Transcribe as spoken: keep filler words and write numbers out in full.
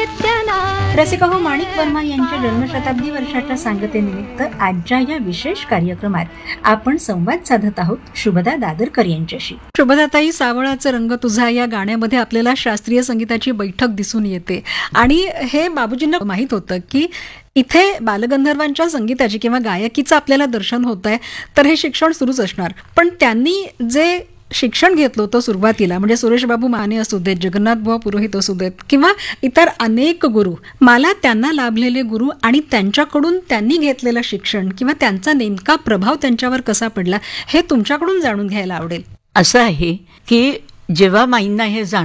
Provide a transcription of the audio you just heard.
नित्यनाद. रसिका हो, माणिक वर्मा यांच्या जन्मशताब्दी वर्षाच्या सांगतेनिमित्त आजच्या या विशेष कार्यक्रमात आपण संवाद साधत आहोत शुभदा दादरकर यांच्याशी. शुभदाताई, सावळाचा रंग तुझा या गाण्यामध्ये आपल्याला शास्त्रीय संगीताची बैठक दिसून येते आणि हे बाबूजींना माहित होतं की इथे बालगंधर्वांच्या संगीताची किंवा गायकीचं आपल्याला दर्शन होत आहे, तर हे शिक्षण सुरूच असणार. पण त्यांनी जे शिक्षण घेतलं होतं सुरुवातीला, म्हणजे सुरेश बाबू माने असू देत, जगन्नाथ बुवा पुरोहित असू देत किंवा इतर अनेक गुरु, मला त्यांना लाभलेले गुरु आणि त्यांच्याकडून त्यांनी घेतलेलं शिक्षण किंवा त्यांचा नेमका प्रभाव त्यांच्यावर कसा पडला हे तुमच्याकडून जाणून घ्यायला आवडेल. असं आहे की जेव्हा माईंना हे जाण